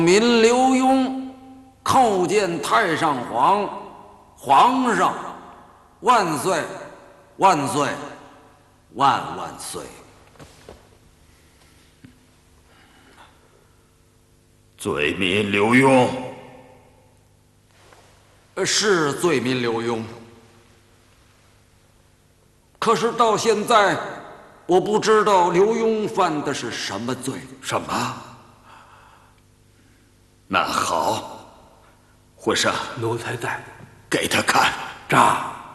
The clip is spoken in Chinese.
民刘墉叩见太上皇，皇上万岁，万岁，万万岁！ 罪民刘墉， 是罪民刘墉。可是到现在，我不知道刘墉犯的是什么罪。 什么？那好，皇上， 奴才在， 给他看。 炸。